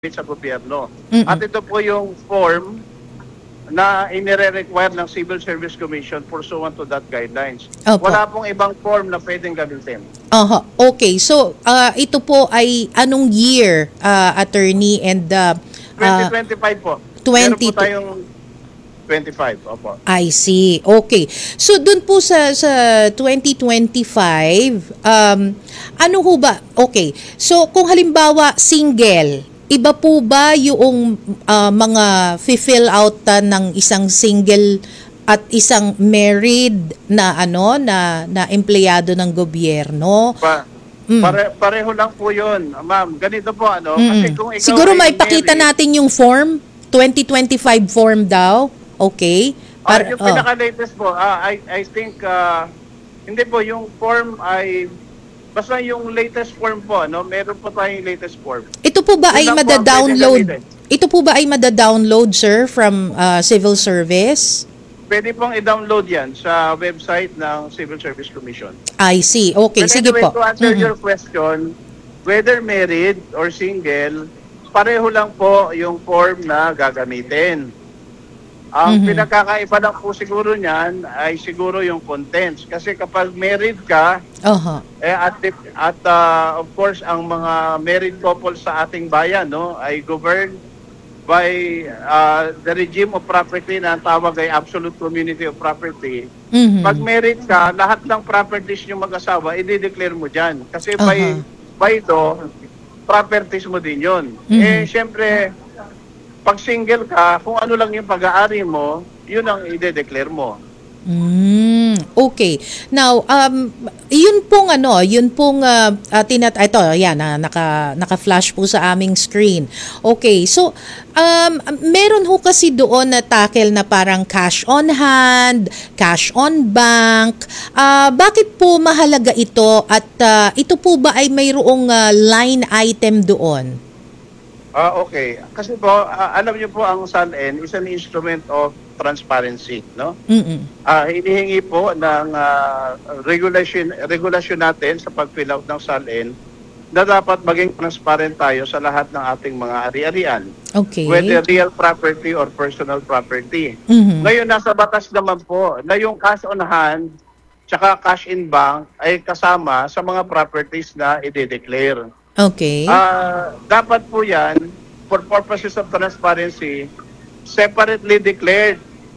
sa gobyerno. At Mm. ito po yung form na inire-require ng Civil Service Commission pursuant to that guidelines. Opo. Wala pong ibang form na pwedeng gamitin. Aha, okay. So, ito po ay anong year, attorney, and 2025 po. 20 Meron po tayong 25. Opo. I see. Okay. So, dun po sa 2025, ano ho ba? Okay. So, kung halimbawa single, iba po ba yung mga fill out ng isang single at isang married na na empleyado ng gobyerno? Pareho lang po 'yon, ma'am. Ganito po kasi kung ikaw Siguro ay maipakita married, natin yung form, 2025 form daw. Okay? yung pinaka-latest po, I think hindi po yung form ay basta yung latest form po, meron po tayong latest form. Ito po ba Yun ay lang po ang mada-download? pwede gamitin. Ito po ba ay mada-download, sir, from civil service? Pwede pong i-download yan sa website ng Civil Service Commission. I see. Okay, But sige anyway, po. to answer Mhm. your question, whether married or single, pareho lang po yung form na gagamitin. Ang pinagkakaiba lang po siguro niyan ay siguro yung contents. Kasi kapag married ka, Aha. of course, ang mga married couples sa ating bayan ay governed by the regime of property na ang tawag ay absolute community of property. Mhm. Pag married ka, lahat ng properties yung mag-asawa, i-declare mo dyan. Kasi Aha. by law, properties mo din yun. Siyempre, pag single ka, kung ano lang yung pag-aari mo, yun ang i-declare mo. Okay. Now, yun pong ito, yan, naka-flash po sa aming screen. Okay. So, meron ho kasi doon na tackle na parang cash on hand, cash on bank. Bakit po mahalaga ito at ito po ba ay mayroong line item doon? Okay. Kasi po, alam niyo po ang SALN is an instrument of transparency, no? Hinihingi po ng regulasyon natin sa pag-fill out ng SALN na dapat maging transparent tayo sa lahat ng ating mga ari-arian. Okay. Whether real property or personal property. Ngayon, nasa batas naman po na yung cash on hand tsaka cash in bank ay kasama sa mga properties na i-declare. Okay. Dapat po yan, for purposes of transparency, separately declared.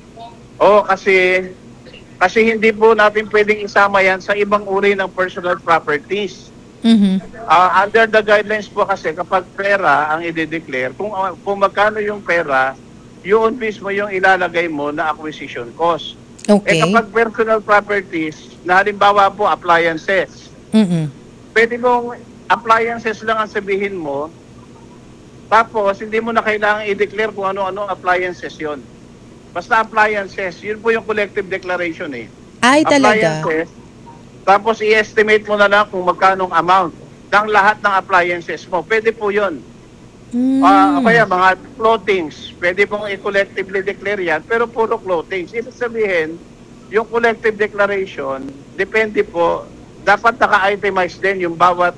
Kasi hindi po natin pwedeng isama yan sa ibang uri ng personal properties. Under the guidelines po kasi kapag pera ang i-declare, kung magkano yung pera, yun mismo yung ilalagay mo na acquisition cost. Okay. Kapag personal properties, na halimbawa po appliances, pwede mong appliances lang ang sabihin mo, tapos hindi mo na kailangan i-declare kung ano-ano appliances yon. Basta appliances, yun po yung collective declaration Ay, talaga? Appliances, tapos i-estimate mo na lang kung magkanong amount ng lahat ng appliances mo. Pwede po yun. Kaya mga clothings, pwede pong i-collectively declare yan, pero puro clothings. Ibig sabihin, yung collective declaration, depende po, dapat naka-itemize din yung bawat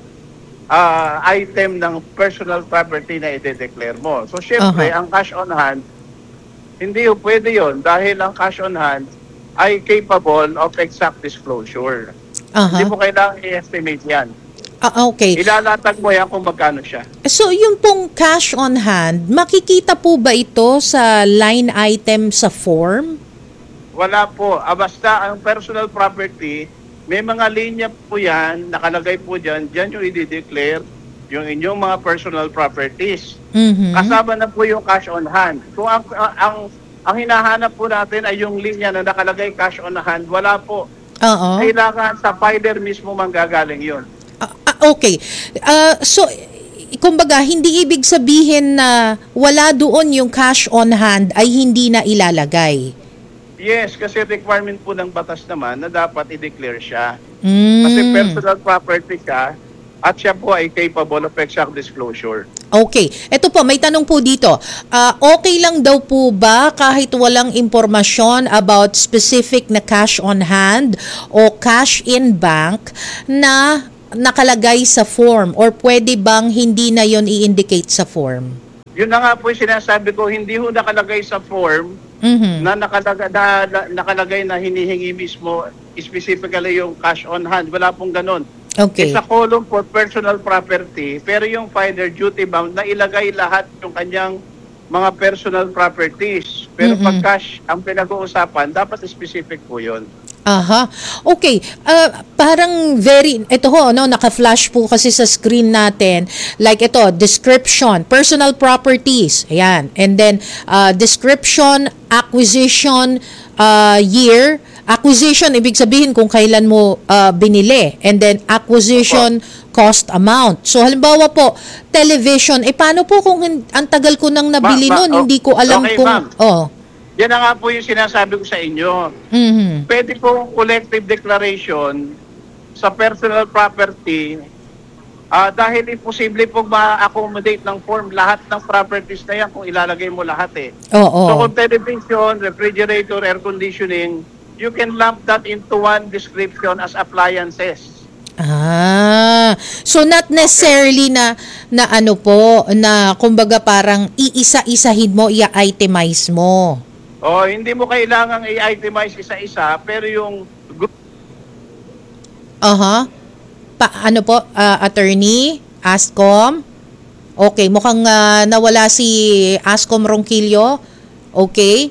item ng personal property na i-declare mo. So, syempre, ang cash on hand, hindi pwede yon dahil ang cash on hand ay capable of exact disclosure. Hindi mo kailangan i-estimate yan. Okay. Ilalatag mo yan kung magkano siya. So, yung pong cash on hand, makikita po ba ito sa line item sa form? Wala po. Basta ang personal property, may mga linya po yan, nakalagay po dyan yung i-declare yung inyong mga personal properties. Kasama na po yung cash on hand. Kung ang hinahanap po natin ay yung linya na nakalagay cash on hand, wala po. Kailangan sa filer mismo manggagaling yun. Okay. So, kumbaga, hindi ibig sabihin na wala doon yung cash on hand ay hindi na ilalagay. Yes, kasi requirement po ng batas naman na dapat i-declare siya. Kasi personal property ka at siya po ay capable of exact disclosure. Okay. Ito po, may tanong po dito. Okay lang daw po ba kahit walang impormasyon about specific na cash on hand o cash in bank na nakalagay sa form or pwede bang hindi na yon i-indicate sa form? Yun na nga po yung sinasabi ko, hindi ho nakalagay sa form na nakalagay na hinihingi mismo specifically yung cash on hand. Wala pong ganun. Okay. It's a column for personal property, pero yung filer duty bound na ilagay lahat yung kanyang mga personal properties. Pero pag cash ang pinag-uusapan, dapat specific po yun. Aha. Okay. Parang ito ho, no, naka-flash po kasi sa screen natin. Like ito, description, personal properties. Ayan. And then, description, acquisition, year. Acquisition, ibig sabihin kung kailan mo binili. And then, acquisition, cost amount. So, halimbawa po, television. Paano po kung ang tagal ko nang nabili nun, hindi ko alam okay, kung... Ma'am. Yan na nga po yung sinasabi ko sa inyo. Pwede pong collective declaration sa personal property dahil imposible pong ma-accommodate ng form lahat ng properties na yan kung ilalagay mo lahat eh. So kung television, refrigerator, air conditioning, you can lump that into one description as appliances. So not necessarily na ano po, na kumbaga parang iisa-isahin mo, i-itemize mo. Hindi mo kailangang i-itemize isa-isa, pero yung ano po, attorney, Ascom? Okay, mukhang nawala si Ascom Ronquillo. Okay.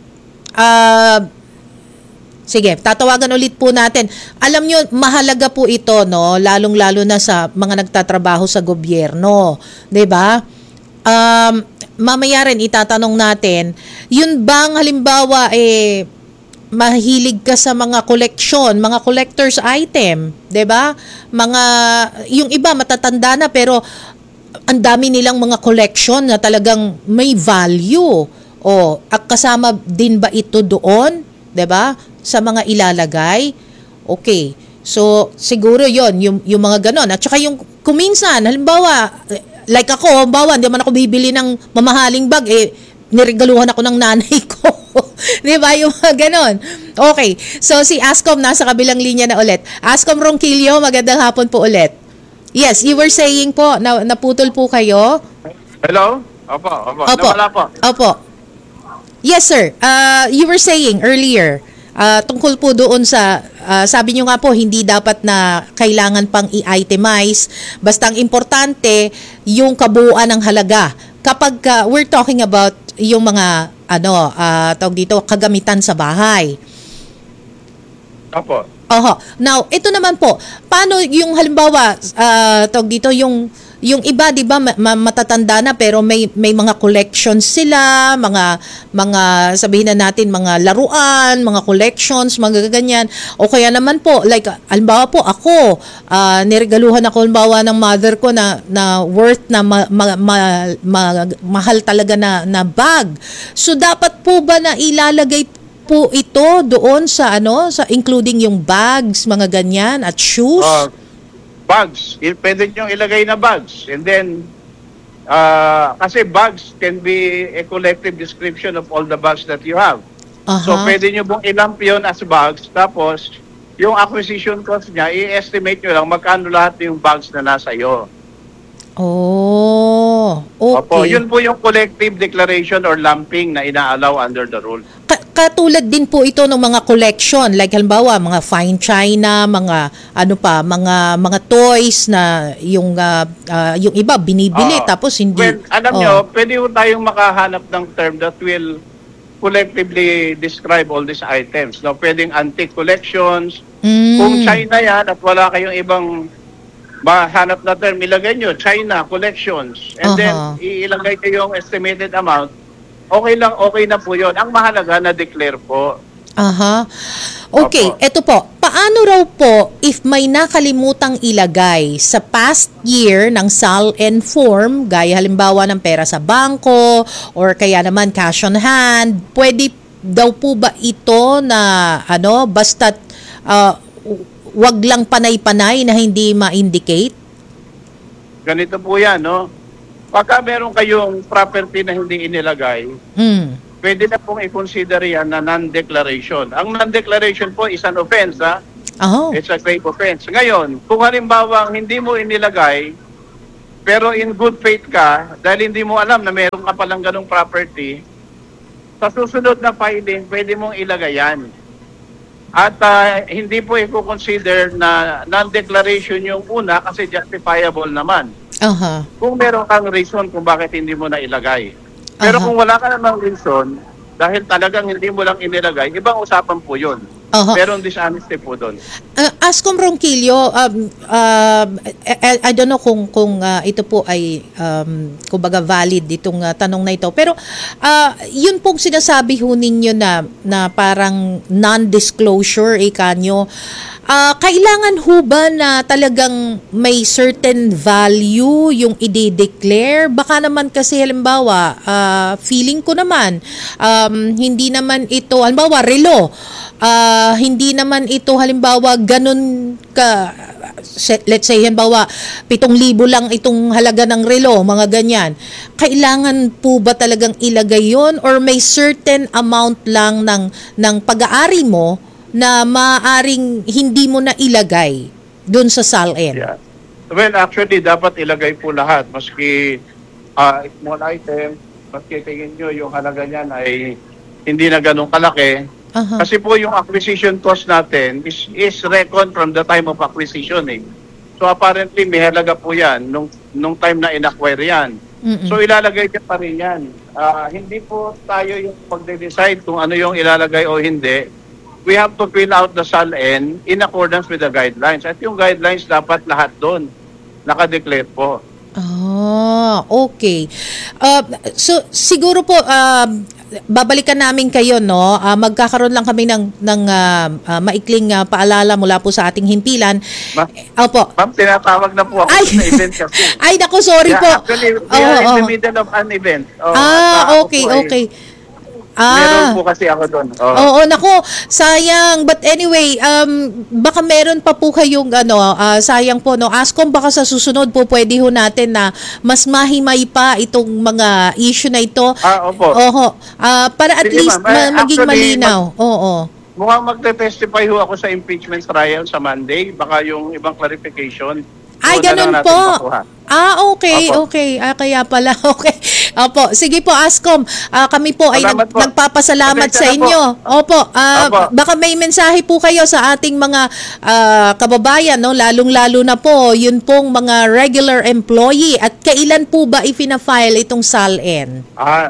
Sige, tatawagan ulit po natin. Alam nyo, mahalaga po ito, no? Lalong-lalo na sa mga nagtatrabaho sa gobyerno. 'Di ba? Mamaya rin itatanong natin, yun bang halimbawa mahilig ka sa mga collection, mga collector's item, 'di ba? Yung iba matatanda na pero ang dami nilang mga collection na talagang may value. Kasama din ba ito doon, 'di ba? Sa mga ilalagay? Okay. So siguro 'yon, yung mga ganon. At saka yung kuminsan, halimbawa like ako, hindi man ako bibili ng mamahaling bag, niregaluhan ako ng nanay ko. Di ba? Yung mga ganon. Okay. So, si Ascom nasa kabilang linya na ulit. Ascom Ronquillo, magandang hapon po ulit. Yes, you were saying po, naputol po kayo. Hello? Opo. Nawala po. Opo. Yes, sir. You were saying earlier, tungkol po doon sa, sabi nyo nga po, hindi dapat na kailangan pang i-itemize. Basta ang importante, yung kabuuan ng halaga. Kapag we're talking about yung mga, tawag dito, kagamitan sa bahay. Opo. Now, ito naman po, paano yung halimbawa, tawag dito, yung iba, di ba, matatanda na pero may mga collections sila, mga sabihin na natin, mga laruan, mga collections, mga ganyan. O kaya naman po, like, halimbawa po, ako, niregaluhan ako, halimbawa ng mother ko na worth na mahal talaga na bag. So, dapat po ba na ilalagay po ito doon sa sa including yung bags, mga ganyan, at shoes? Bags. Pwede nyo ilagay na bags. And then, kasi bags can be a collective description of all the bags that you have. So, pwede nyo bang ilump yun as bags. Tapos, yung acquisition cost niya, i-estimate nyo lang magkano lahat yung bags na nasa iyo. Okay. Opo, yun po yung collective declaration or lumping na ina-allow under the rule. Katulad din po ito ng mga collection, like halimbawa mga fine china, mga mga toys na yung iba binibili tapos hindi. Well, alam nyo, pwede po tayong makahanap ng term that will collectively describe all these items. No, pwedeng antique collections. Kung China yan at wala kayong ibang mahanap na term, ilagay nyo China collections and then ilagay kayo yung estimated amount. Okay na po yun. Ang mahalaga na declare po. Okay, eto po. Paano raw po if may nakalimutang ilagay sa past year ng SALN form, gaya halimbawa ng pera sa bangko or kaya naman cash on hand, pwede daw po ba ito na basta't wag lang panay-panay na hindi ma-indicate? Ganito po yan, no? Pagka meron kayong property na hindi inilagay, pwede na pong i-consider yan na non-declaration. Ang non-declaration po is an offense, It's a grave offense. Ngayon, kung halimbawa hindi mo inilagay, pero in good faith ka, dahil hindi mo alam na meron ka palang ganong property, sa susunod na filing, pwede mong ilagay yan. At hindi po i-consider na non-declaration yung una kasi justifiable naman. Aha. Kung meron kang reason kung bakit hindi mo na ilagay. Pero Aha. kung wala ka namang reason, dahil talagang hindi mo lang inilagay, ibang usapan po yun. Aha. Merong dishonesty po doon. Ascom Ronquillo, I don't know kung ito po ay kumbaga valid itong tanong na ito. Pero yun pong sinasabi ho ninyo na parang non-disclosure, ikanyo, kailangan ho ba na talagang may certain value yung i-declare? Baka naman kasi halimbawa, feeling ko naman, hindi naman ito, halimbawa, relo, hindi naman ito halimbawa ganun ka, let's say halimbawa 7,000 lang itong halaga ng relo, mga ganyan. Kailangan po ba talagang ilagay yon or may certain amount lang ng pag-aari mo na maaaring hindi mo na ilagay doon sa SALN? Yeah. Well, actually, dapat ilagay po lahat. Maski small item, maski tingin nyo yung halaga niyan ay hindi na ganun kalaki. Aha. Kasi po yung acquisition cost natin is reckoned from the time of acquisition. So apparently may halaga po yan nung time na in-acquire yan. Mm-mm. So ilalagay niya pa rin yan. Hindi po tayo yung pag-decide kung ano yung ilalagay o hindi. We have to fill out the SALN in accordance with the guidelines. At yung guidelines dapat lahat doon nakadeclare po. Okay. So siguro po babalikan namin kayo, no. Magkakaroon lang kami ng maikling paalala mula po sa ating himpilan. Opo. Ma'am, tinatawag na po ako sa event kasi. Ay, naku, sorry po. Actually, we are in the middle of an event. Okay. Meron po kasi ako doon. Oo, nako, sayang. But anyway, baka meron pa po kayong sayang po, no. Ascom, baka sa susunod po pwede ho natin na mas mahimay pa itong mga issue na ito. Opo. Para at Sige, least ma'am. maging Actually, malinaw. Oo. Mukhang magte-testify ho ako sa impeachment trial sa Monday. Baka yung ibang clarification. Ay, doon na ganun lang po. natin makuha. Okay, Opo. okay. Kaya pala, okay. Opo, sige po, Ascom. Kami po ay Salamat po. nagpapasalamat sa Pasensya na inyo. Opo, Opo. baka may mensahe po kayo sa ating mga kababayan, no? Lalong-lalo na po, yun pong mga regular employee. At kailan po ba ifina-file itong SALN?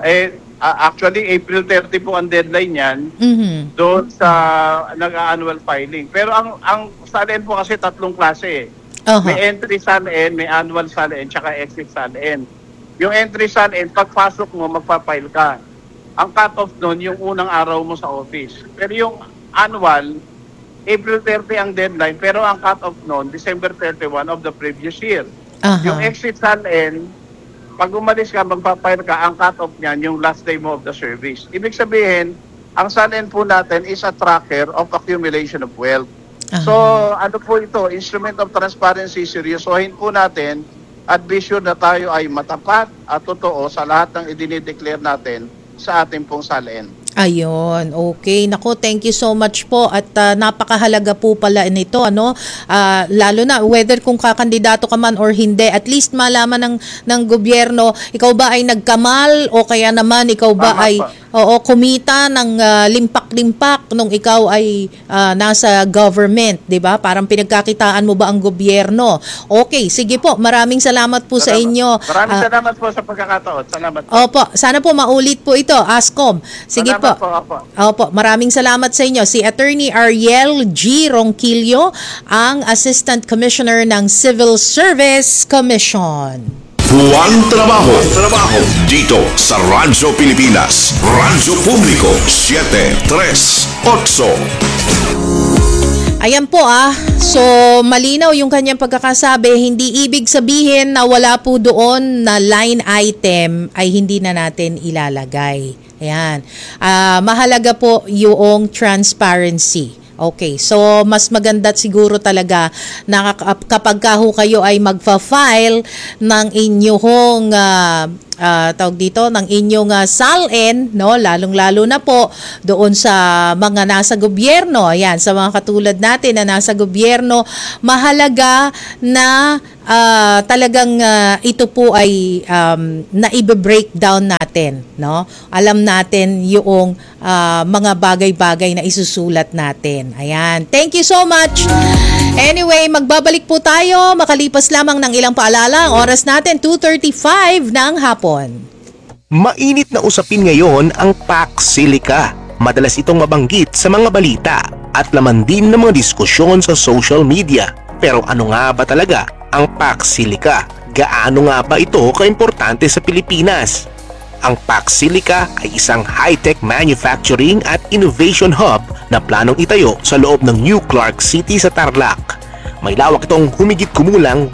Actually, April 30 po ang deadline yan. Mhm. Doon sa nag-annual filing. Pero ang SALN po kasi tatlong klase. May entry SALN, may annual SALN, tsaka exit SALN. Yung entry SALN, pagpasok mo, magpa-file ka. Ang cut-off nun, yung unang araw mo sa office. Pero yung annual, April 30 ang deadline, pero ang cut-off nun, December 31 of the previous year. Yung exit SALN, pag umalis ka, magpa-file ka, ang cut-off niyan, yung last day mo of the service. Ibig sabihin, ang SALN po natin is a tracker of accumulation of wealth. So, ano po ito? Instrument of transparency, seryosohin po natin at be sure na tayo ay matapat at totoo sa lahat ng idinideclare natin sa ating pong SALN. Ayun, okay. Nako, thank you so much po at napakahalaga po pala nito, ano? Lalo na whether kung kakandidato ka man or hindi, at least malaman ng gobyerno, ikaw ba ay nagkamal o kaya naman ikaw ba ay kumita ng limpak-limpak nung ikaw ay nasa government, 'di ba? Parang pinagkakitaan mo ba ang gobyerno? Okay, sige po. Maraming salamat po sa inyo. Maraming salamat po sa pagkakataon. Salamat po. Opo, sana po maulit po ito, Ascom. Sige Salamat po. Opo, maraming salamat sa inyo. Si Attorney Ariel G. Ronquillo, ang Assistant Commissioner ng Civil Service Commission. Buwan trabaho dito sa Radyo Pilipinas. Radyo Publiko 738. Ayan po so malinaw yung kanyang pagkakasabi, hindi ibig sabihin na wala po doon na line item ay hindi na natin ilalagay. Ayan. Mahalaga po yung transparency. Okay, so mas maganda siguro talaga na kapag kayo ay magfa-file ng inyong tawag dito ng inyong salin, no, lalong-lalo na po doon sa mga nasa gobyerno. Ayan, sa mga katulad natin na nasa gobyerno, mahalaga na talagang ito po ay naibe-breakdown natin, no? Alam natin yung mga bagay-bagay na isusulat natin. Ayan. Thank you so much. Anyway, magbabalik po tayo makalipas lamang ng ilang paalala. Ang oras natin 2:35 ng hapon. Mainit na usapin ngayon ang Pax Silica. Madalas itong mabanggit sa mga balita at laman din ng mga diskusyon sa social media. Pero ano nga ba talaga ang Pax Silica? Gaano nga ba ito kaimportante sa Pilipinas? Ang Pax Silica ay isang high-tech manufacturing at innovation hub na planong itayo sa loob ng New Clark City sa Tarlac. May lawak itong humigit kumulang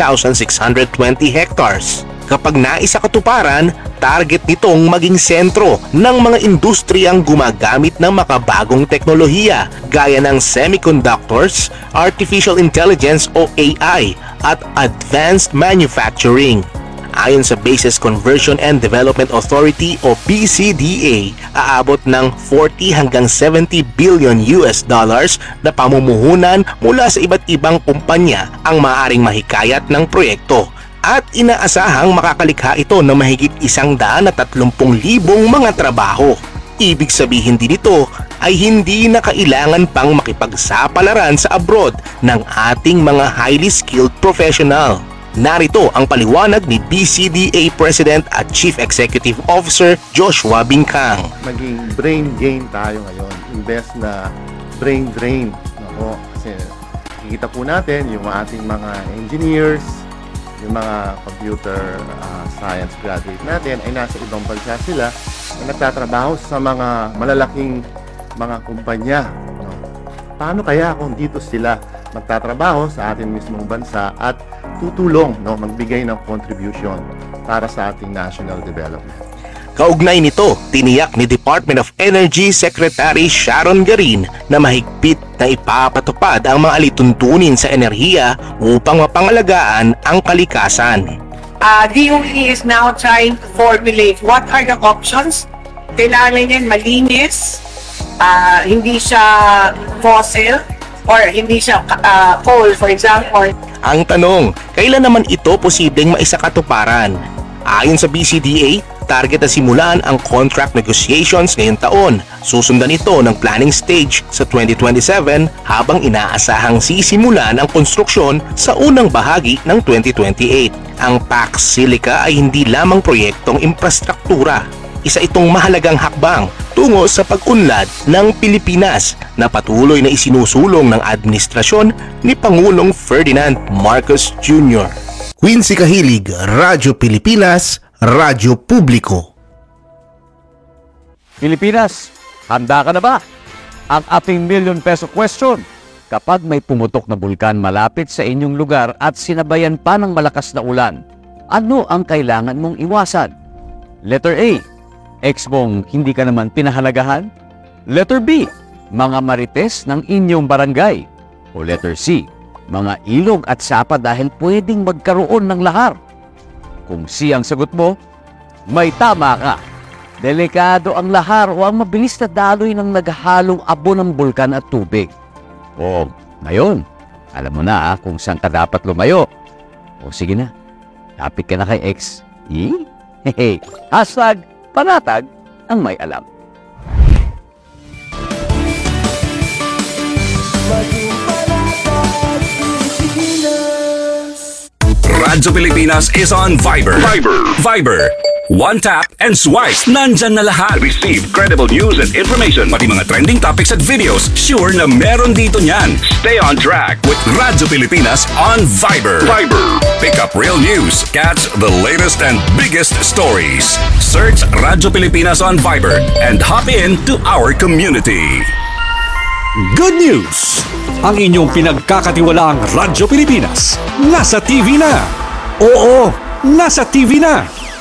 1,620 hectares. Kapag naisa katuparan, target nitong maging sentro ng mga industriyang gumagamit ng makabagong teknolohiya gaya ng semiconductors, artificial intelligence o AI at advanced manufacturing. Ayon sa Bases Conversion and Development Authority o BCDA, aabot ng 40 hanggang 70 billion US dollars na pamumuhunan mula sa iba't ibang kumpanya ang maaaring mahikayat ng proyekto. At inaasahang makakalikha ito ng mahigit 130,000 mga trabaho. Ibig sabihin din ito ay hindi na kailangan pang makipagsapalaran sa abroad ng ating mga highly skilled professional. Narito ang paliwanag ni BCDA President at Chief Executive Officer Joshua Bincang. Maging brain gain tayo ngayon, imbes na brain drain. Nako, kasi kikita po natin yung ating mga engineers, yung mga computer science graduate natin ay nasa ibang bansa sila na nagtatrabaho sa mga malalaking mga kumpanya. No? Paano kaya kung dito sila magtatrabaho sa ating mismong bansa at tutulong, no, magbigay ng contribution para sa ating national development? Kaugnay nito, tiniyak ni Department of Energy Secretary Sharon Garin na mahigpit na ipapatupad ang mga alituntunin sa enerhiya upang mapangalagaan ang kalikasan. DOE is now trying to formulate what are the options. Kailangan yan malinis, hindi siya fossil, or hindi siya coal, for example. Ang tanong, kailan naman ito posibleng maisakatuparan? Ayon sa BCDA, target na simulan ang contract negotiations ngayong taon. Susundan ito ng planning stage sa 2027 habang inaasahang sisimulan ang konstruksyon sa unang bahagi ng 2028. Ang Pax Silica ay hindi lamang proyektong infrastruktura. Isa itong mahalagang hakbang tungo sa pag-unlad ng Pilipinas na patuloy na isinusulong ng administrasyon ni Pangulong Ferdinand Marcos Jr. Quincy Kahilig, Radyo Pilipinas, Radyo Publiko. Pilipinas, handa ka na ba? Ang ating million peso question. Kapag may pumutok na bulkan malapit sa inyong lugar at sinabayan pa ng malakas na ulan, ano ang kailangan mong iwasan? Letter A, ex mong hindi ka naman pinahalagahan? Letter B, mga marites ng inyong barangay? O letter C, mga ilog at sapa dahil pwedeng magkaroon ng lahar? Kung C ang sagot mo, may tama ka. Delikado ang lahar o ang mabilis na daloy ng naghahalong abo ng bulkan at tubig. O ngayon, alam mo na kung saan ka dapat lumayo. O sige na, lapit ka na kay ex. Hashtag panatag ang may alam. Radyo Pilipinas is on Viber. Viber. One tap and swipe. Nandyan na lahat. Receive credible news and information. Pati mga trending topics at videos. Sure na meron dito niyan. Stay on track with Radyo Pilipinas on Viber. Pick up real news. Catch the latest and biggest stories. Search Radyo Pilipinas on Viber and hop in to our community. Good news! Ang inyong pinagkakatiwalaang Radyo Pilipinas nasa TV na. Oo, nasa TV na.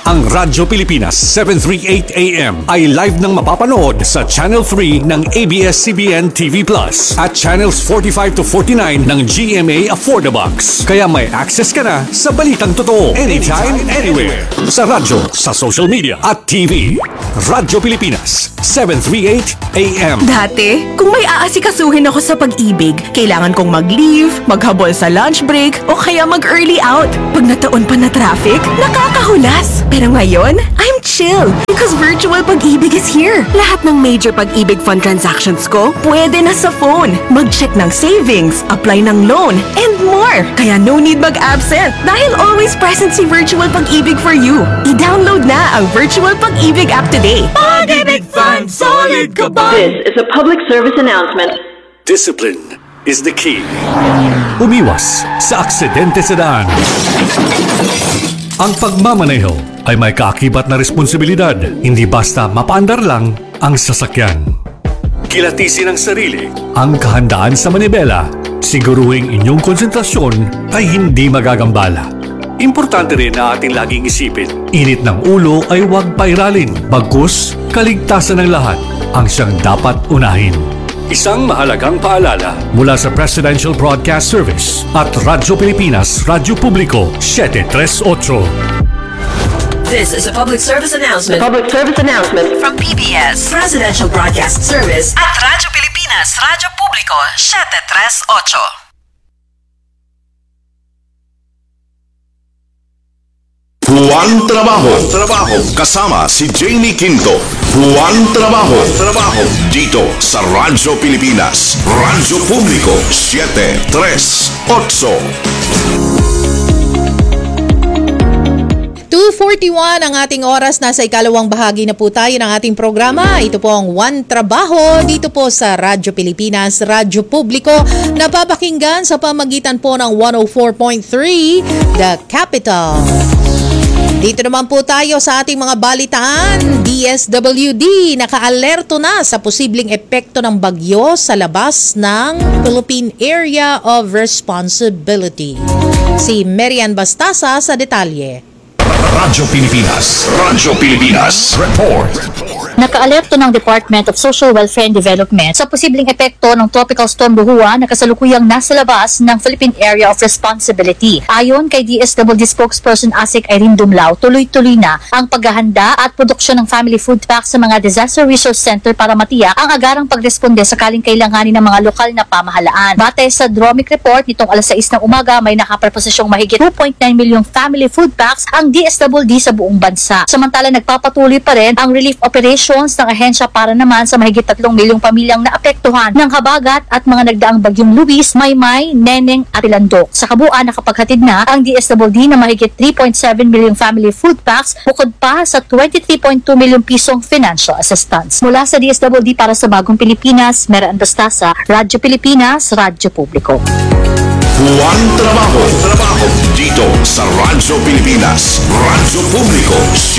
Ang Radyo Pilipinas 738 AM ay live nang mapapanood sa Channel 3 ng ABS-CBN TV Plus at Channels 45 to 49 ng GMA Affordabox. Kaya may access ka na sa balitang totoo anytime, anywhere. Sa radyo, sa social media at TV. Radyo Pilipinas 738 AM. Dati, kung may aasikasuhin ako sa pag-ibig, kailangan kong mag-leave, maghabol sa lunch break, o kaya mag-early out. Pag nataon pa na traffic, nakakahulas. Pero ngayon, I'm chill because virtual pag-ibig is here. Lahat ng major pag-ibig fund transactions ko, pwede na sa phone. Mag-check ng savings, apply ng loan, and more. Kaya no need mag-absent dahil always present si virtual pag-ibig for you. I-download na ang virtual pag-ibig app today. Pag-ibig Fund, solid ka ba? This is a public service announcement. Discipline is the key. Umiwas sa aksidente sa daan. Ang pagmamaneho ay may kaakibat na responsibilidad, hindi basta mapaandar lang ang sasakyan. Kilatisin ang sarili, ang kahandaan sa manibela, siguruhing inyong konsentrasyon ay hindi magagambala. Importante rin na ating laging isipin, init ng ulo ay huwag pairalin, bagkus kaligtasan ng lahat ang siyang dapat unahin. Isang mahalagang paalala mula sa Presidential Broadcast Service at Radyo Pilipinas, Radyo Publiko 738. This is a public service announcement. Public service announcement from PBS, Presidential Broadcast Service at Radyo Pilipinas, Radyo Publiko 738. Juan Trabajo. Kasama si Jamie Quinto. Juan Trabajo. Dito sa Radyo Pilipinas. Radyo Publiko 738. 2:41 ang ating oras. Nasa ikalawang bahagi na po tayo ng ating programa. Ito po ang Juan Trabajo dito po sa Radyo Pilipinas, Radyo Publiko. Napapakinggan sa pamagitan po ng 104.3 The Capital. Dito naman po tayo sa ating mga balitaan. DSWD nakaalerto na sa posibleng epekto ng bagyo sa labas ng Philippine Area of Responsibility. Si Marian Bastasa sa detalye. Radyo Pilipinas. Report. Nakaalerto ng Department of Social Welfare and Development sa posibleng epekto ng Tropical Storm Buhua na kasalukuyang nasa labas ng Philippine Area of Responsibility. Ayon kay DSWD spokesperson Asik Irene Dumlao, tuloy-tuloy na ang paghahanda at produksyon ng family food packs sa mga Disaster Resource Center para matiyak ang agarang pagresponde sakaling kailanganin ng mga lokal na pamahalaan. Batay sa DROMIC report, nitong alas 6 ng umaga may nakapreposisyong mahigit 2.9 milyong family food packs ang DSWD sa buong bansa. Samantala nagpapatuloy pa rin ang relief operations ng ahensya para naman sa mahigit 3 milyong pamilyang naapektuhan ng habagat at mga nagdaang bagyong Luis, Maymay, Neneng at Ilandok. Sa kabuuan nakapaghatid na ang DSWD na mahigit 3.7 milyong family food packs bukod pa sa 23.2 milyong pisong financial assistance. Mula sa DSWD para sa Bagong Pilipinas, Marian Bastasa, Radyo Pilipinas, Radyo Publiko. Juan Trabajo. Dito sa Radyo Pilipinas, Radyo Publiko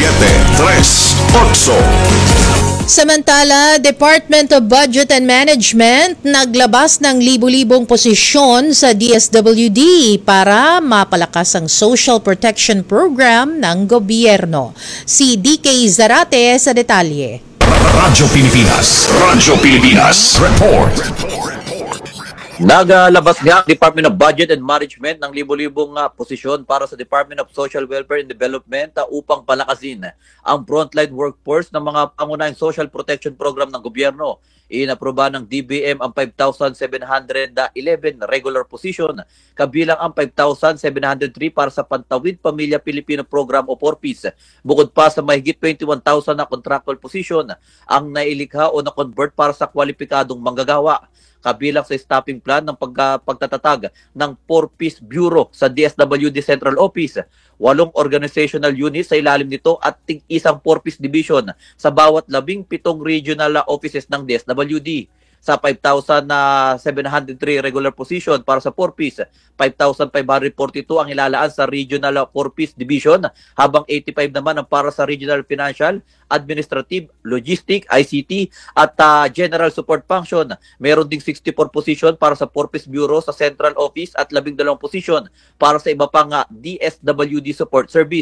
738. Samantala, Department of Budget and Management naglabas ng libu-libong posisyon sa DSWD para mapalakas ang Social Protection Program ng gobyerno. Si DK Zarate sa detalye. Radyo Pilipinas. Report. Nagalabas nga ang Department of Budget and Management ng libo-libong posisyon para sa Department of Social Welfare and Development upang palakasin ang frontline workforce ng mga pangunahing social protection program ng gobyerno. Inaproba ng DBM ang 5,711 regular position, kabilang ang 5,703 para sa Pantawid Pamilya Pilipino Program o PORPIS. Bukod pa sa mahigit 21,000 na contractual position ang nailikha o na-convert para sa kwalipikadong manggagawa. Kabilang sa staffing plan ng pagtatatag ng 4-piece bureau sa DSWD Central Office, 8 organizational units sa ilalim nito at isang 4-piece division sa bawat 17 regional offices ng DSWD. Sa 5,703 regular position para sa 4-piece, 5,542 ang ilalaan sa regional 4-piece division, habang 85 naman ang para sa regional financial, administrative, logistic, ICT at general support function. Meron ding 64 position para sa 4-piece bureau sa central office at 12 position para sa iba pang DSWD support service.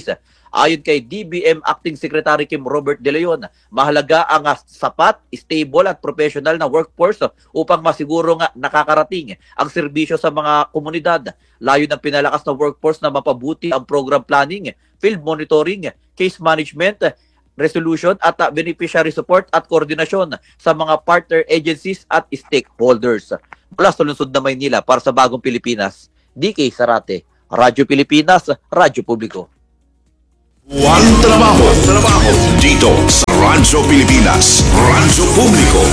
Ayon kay DBM Acting Secretary Kim Robert De Leon, mahalaga ang sapat, stable at professional na workforce upang masiguro nga nakakarating ang serbisyo sa mga komunidad. Layo ng pinalakas na workforce na mapabuti ang program planning, field monitoring, case management, resolution at beneficiary support at koordinasyon sa mga partner agencies at stakeholders. Mula sa lungsod na Maynila para sa Bagong Pilipinas, DK Sarate, Radyo Pilipinas, Radyo Publiko. Buwan trabaho dito sa Radyo Pilipinas, Radyo Publiko,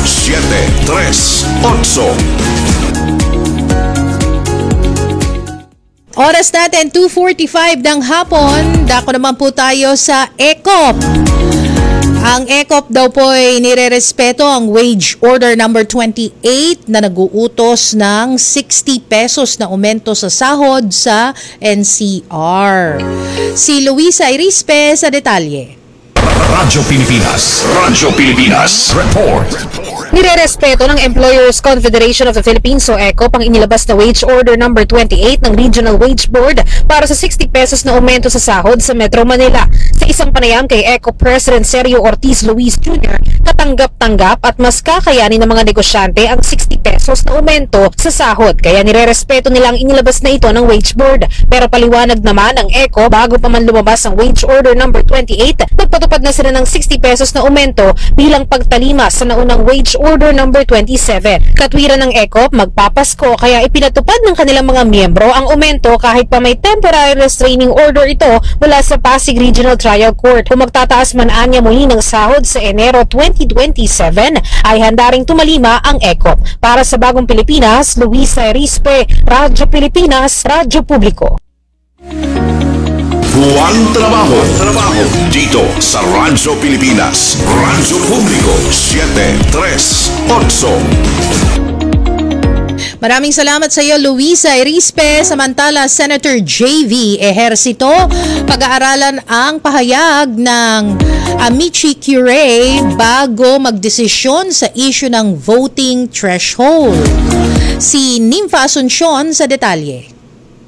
738. Oras natin, 2:45 ng hapon. Dako naman po tayo sa ECOP. Ang ECOP daw po ay nirerespeto ang wage order number 28 na nag-uutos ng 60 pesos na aumento sa sahod sa NCR. Si Luisa Irispe sa detalye. Radyo Pilipinas Report. Nirerespeto ng Employers Confederation of the Philippines o ECOP ang inilabas na wage order number 28 ng Regional Wage Board para sa 60 pesos na aumento sa sahod sa Metro Manila. Sa isang panayam kay ECOP President Sergio Ortiz Luis Jr., katanggap-tanggap at mas kakayanin ng mga negosyante ang 60 pesos na aumento sa sahod. Kaya nirerespeto nilang inilabas na ito ng wage board. Pero paliwanag naman ng ECOP, bago pa man lumabas ang wage order number 28, nagpatupad na sila ng 60 pesos na aumento bilang pagtalima sa naunang wage order number 27. Katwiran ng ECOP, magpapasko kaya ipinatupad ng kanilang mga miyembro ang aumento kahit pa may temporary restraining order ito mula sa Pasig Regional Trial Court. Kung magtataas man anya muli ng sahod sa Enero 2027, ay handa ring tumalima ang ECOP. Para sa Bagong Pilipinas, Luisa Irispe, Radyo Pilipinas, Radyo Publiko. Buwan trabaho dito sa Radyo Pilipinas, Radyo Publiko, 738. Maraming salamat sa iyo, Luisa Irispe. Samantala, Senator JV Ejercito, pag-aaralan ang pahayag ng Amici Curie bago magdesisyon sa issue ng voting threshold. Si Nympha Asuncion sa detalye.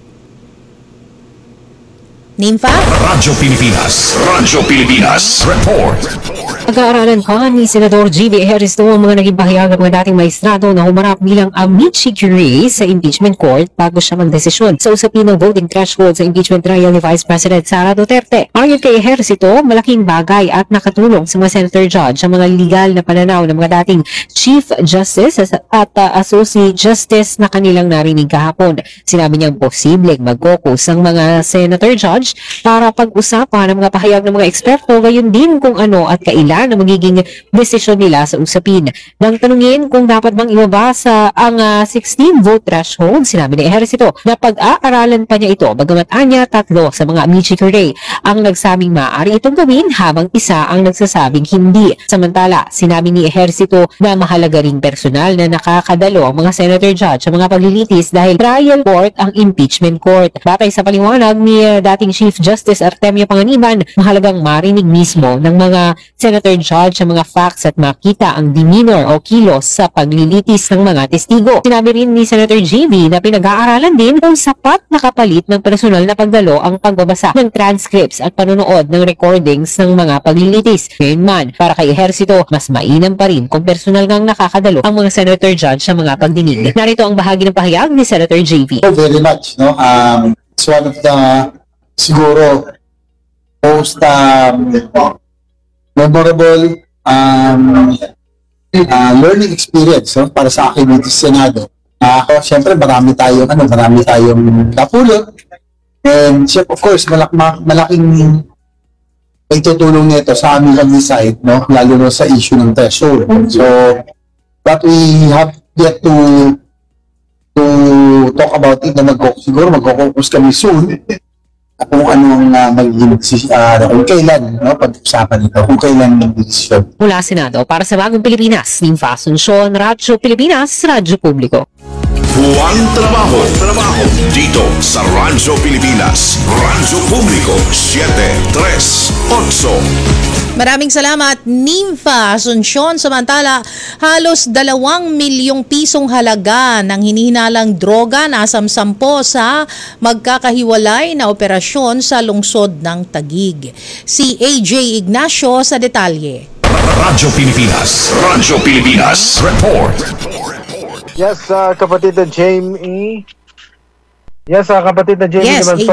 Nympha? Radyo Pilipinas Report. Pag-aaralan pa ni Senador G.V. Ejercito ang mga naging pahayag ng mga dating maestrado na humarap bilang Amici Curie sa impeachment court bago siya magdesisyon sa usapin ng voting threshold sa impeachment trial ni Vice President Sara Duterte. Ayon kay Ejercito, malaking bagay at nakatulong sa mga senator judge ang mga legal na pananaw ng mga dating Chief Justice at Associate Justice na kanilang narinig kahapon. Sinabi niyang posibleng mag-caucus ang mga senator judge para pag-usapan ang mga pahayag ng mga eksperto, gayon din kung ano at kailan na magiging desisyon nila sa usapin. Nang tanungin kung dapat bang ibabasa ang 16 vote threshold, sinabi ni Ejercito na pag-aaralan pa niya ito, bagamat anya tatlo sa mga Amici Curie ang nagsabing maaari itong gawin habang isa ang nagsasabing hindi. Samantala, sinabi ni Ejercito na mahalaga ring personal na nakakadalo ang mga senator judge sa mga paglilitis dahil trial court ang impeachment court. Batay sa paliwanag ni dating Chief Justice Artemio Panganiban, mahalagang marinig mismo ng mga senator judge ang mga facts at makita ang demeanor o kilos sa paglilitis ng mga testigo. Sinabi rin ni Senator JV na pinag-aaralan din kung sapat na kapalit ng personal na pagdalo ang pagbabasa ng transcripts at panonood ng recordings ng mga paglilitis. Ngayon man, para kay Ejercito, mas mainam pa rin kung personal ngang nakakadalo ang mga senator judge sa mga pagdinig. Narito ang bahagi ng pahayag ni Senator JV. Very much, no? It's one of the siguro most memorable learning experience, no? Para sa akin dito sa Senado. Siyempre marami tayong napulot. And of course, malaking may tutulong nito sa aming side, no? Lalo na sa issue ng threshold. So, but we have yet to talk about it na siguro magko-focus kami soon kung anong magiging kung kailan, no, pag-usapan ito, kung kailan yung decision. Mula Senado, para sa Bagong Pilipinas, Nympha Asuncion, Radyo Pilipinas, Radyo Publiko. Buwang trabaho. Dito sa Radyo Pilipinas. Radyo Publiko 738. Maraming salamat, Nympha Asuncion. Samantala, halos 2 milyong pisong halaga ng hinihinalang droga nasamsampo sa magkakahiwalay na operasyon sa lungsod ng Taguig. Si AJ Ignacio sa detalye. Radyo Pilipinas. Report. Yes, kapatid na Jamie. Yes, kapatid na Jamie. Yes, limang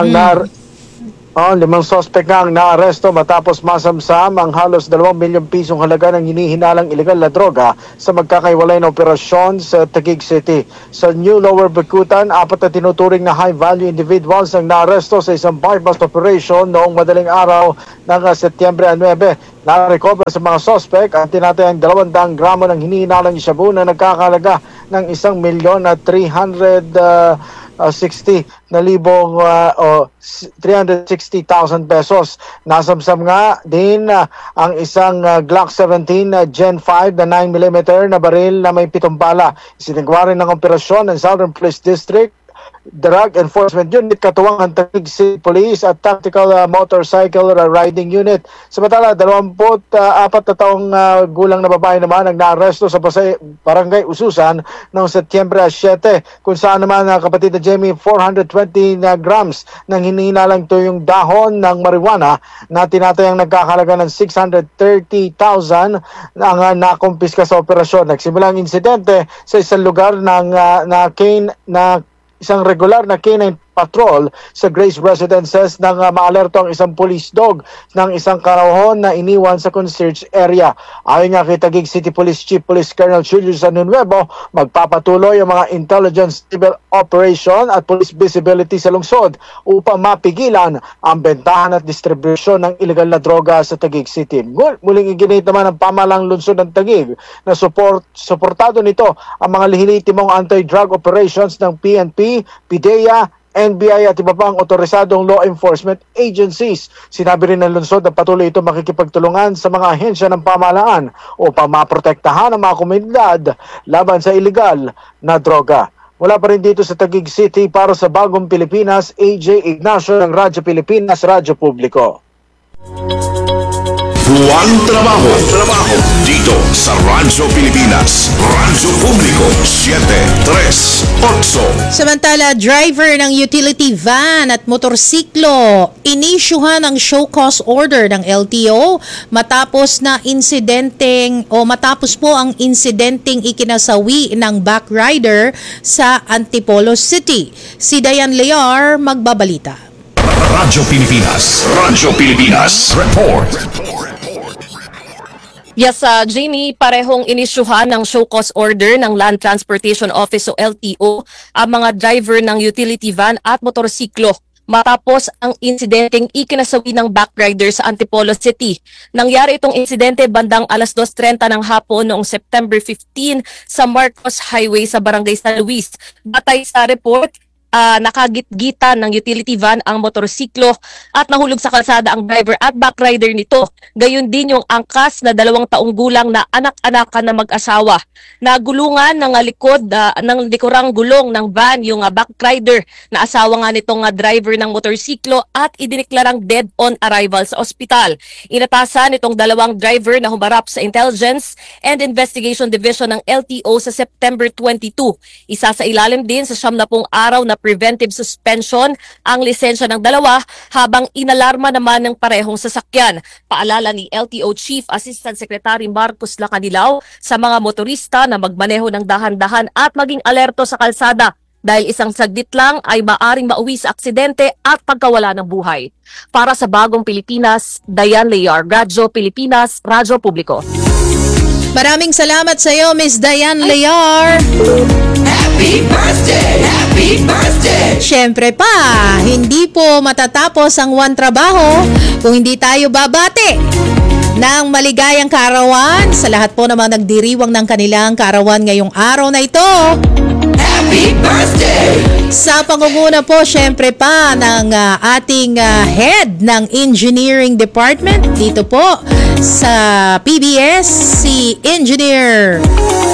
suspect nga ang naaresto matapos masamsam ang halos 2 milyong pisong halaga ng hinihinalang ilegal na droga sa magkakaiwalay na operasyon sa Taguig City. Sa New Lower Bicutan, 4 na tinuturing na high-value individuals ang naaresto sa isang bar bust operation noong madaling araw ng Setyembre 9. Na-recover sa mga suspect ang tinatayang 200 gramo ng hinihinalang shabu na nagkakalaga ng 360,000 pesos. Nasamsam nga din ang isang Glock 17 Gen 5 na 9mm na baril na may 7 bala. Isinagawa rin ng operasyon ng Southern Police District Drug Enforcement Unit, katuwang ang Taguig City Police at Tactical Motorcycle Riding Unit. Samantala, 24 na taong gulang na babae naman ang naaresto sa Barangay Ususan noong Setyembre 7, kung saan naman kapatid na Jamie, 420 grams ng hinihinalang tuyong dahon ng marijuana na tinatayang nagkakalaga ng 630,000 ang nakumpiska sa operasyon. Nagsimula ang insidente sa isang lugar ng isang regular na canine patrol sa Grace Residences nang maalerto ang isang police dog ng isang karahon na iniwan sa concierge area. Ayon nga kay Taguig City Police Chief Police Colonel Julius Anunuevo, magpapatuloy ang mga intelligence civil operation at police visibility sa lungsod upang mapigilan ang bentahan at distribusyon ng illegal na droga sa Taguig City. Muling iginit naman ang pamahalang lungsod ng Taguig na suportado nito ang mga lihilitimong anti-drug operations ng PNP, PIDEA, NBI at iba pang otorisadong law enforcement agencies. Sinabi rin ng lungsod na patuloy ito makikipagtulungan sa mga ahensya ng pamahalaan upang maprotektahan ang mga komunidad laban sa illegal na droga. Wala pa rin dito sa Taguig City para sa Bagong Pilipinas, AJ Ignacio ng Radyo Pilipinas, Radyo Publiko. Buwang trabaho. Dito sa Radyo Pilipinas. Radyo Publiko 738. Samantala, driver ng utility van at motorsiklo inisyuhan ang show cause order ng LTO matapos po ang insidenteng ikinasawi ng backrider sa Antipolo City. Si Dayan Lear magbabalita. Radyo Pilipinas. Report. Yes, Jamie, parehong inisyuhan ng show cause order ng Land Transportation Office o LTO ang mga driver ng utility van at motorsiklo matapos ang insidenteng ikinasawi ng backrider sa Antipolo City. Nangyari itong insidente bandang 2:30 ng hapon noong September 15 sa Marcos Highway sa Barangay San Luis. Batay sa report, nakagitgitan ng utility van ang motorsiklo at nahulog sa kalsada ang driver at backrider nito. Gayon din yung angkas na 2 taong gulang na anak-anakan na mag-asawa. Nagulungan ng likod ng likurang gulong ng van yung backrider na asawa nga nitong driver ng motorsiklo at idineklarang dead on arrival sa ospital. Inatasan itong 2 driver na humarap sa Intelligence and Investigation Division ng LTO sa September 22. Isa sa ilalim din sa 70 araw na preventive suspension ang lisensya ng 2 habang inalarma naman ng parehong sasakyan. Paalala ni LTO Chief Assistant Secretary Marcos Lacanilaw sa mga motorista na magmaneho ng dahan-dahan at maging alerto sa kalsada dahil isang saglit lang ay maaring mauwi sa aksidente at pagkawala ng buhay. Para sa Bagong Pilipinas, Dayan Lear, Radyo Pilipinas, Radyo Publiko. Maraming salamat sa iyo, Miss Dayan Lear. Happy birthday! Happy birthday! Siyempre pa, hindi po matatapos ang one trabaho kung hindi tayo babate ng maligayang kaarawan sa lahat po namang nagdiriwang ng kanilang kaarawan ngayong araw na ito. Happy birthday! Sa pangunguna po, syempre pa ng ating head ng Engineering Department dito po sa PBS, si Engineer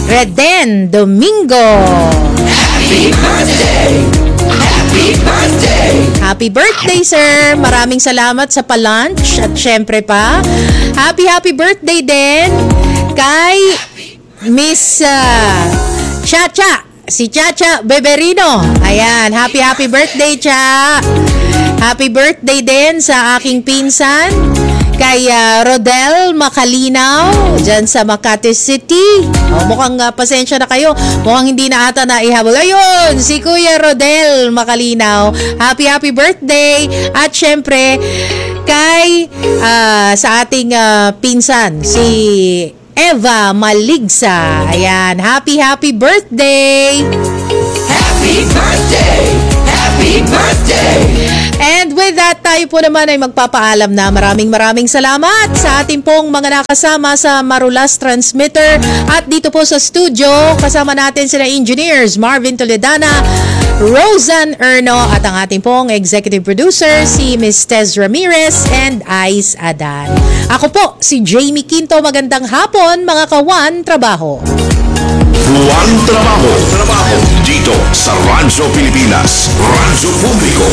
Reden Domingo. Happy birthday! Happy birthday! Happy birthday, sir! Maraming salamat sa pa-lunch at syempre pa, happy birthday din kay Miss Chacha, si Chacha Beberino. Ayan, happy birthday, Cha! Happy birthday din sa aking pinsan, kay Rodel Macalinaw dyan sa Makati City. Mukhang pasensya na kayo. Mukhang hindi na ata naihabol. Ayun, si Kuya Rodel Macalinaw. Happy birthday. At syempre, kay sa ating pinsan, si Eva Maligsa. Ayan, happy birthday. Happy birthday! Happy birthday! And with that, tayo po naman ay magpapaalam na. Maraming salamat sa ating pong mga nakasama sa Marulas Transmitter at dito po sa studio. Kasama natin sila engineers Marvin Toledana, Rosan Erno at ang ating pong executive producer si Ms. Tez Ramirez and Ice Adan. Ako po si Jamie Quinto. Magandang hapon mga kawan trabaho. Juan Trabajo. Dito sa Radyo Pilipinas. Radyo Publiko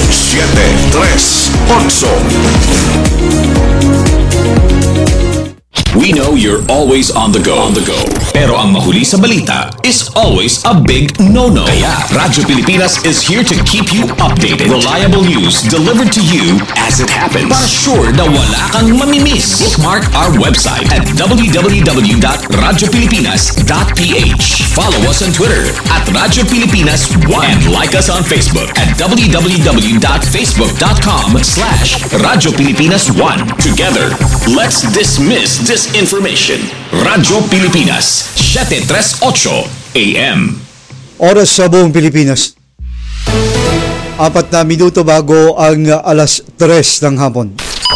738. We know you're always on the go. Pero ang mahuli sa balita is always a big no-no. Kaya Radyo Pilipinas is here to keep you updated. Reliable news delivered to you as it happens. Para sure na wala kang mamimiss. Bookmark our website at www.radiopilipinas.ph. Follow us on Twitter at Radyo Pilipinas 1 and like us on Facebook at www.facebook.com/Radyo Pilipinas 1. Together, let's dismiss disinformation. Radyo Pilipinas 738 AM. Oras sa buong Pilipinas. 4 na minuto bago ang alas 3 ng hapon.